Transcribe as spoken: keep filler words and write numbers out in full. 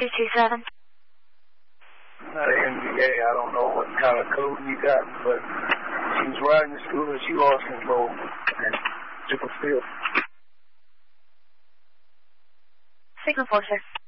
two two seven. Not an N V A, I don't know what kind of code you got, but she was riding the scooter, she lost control and took a field. Signal four, sir.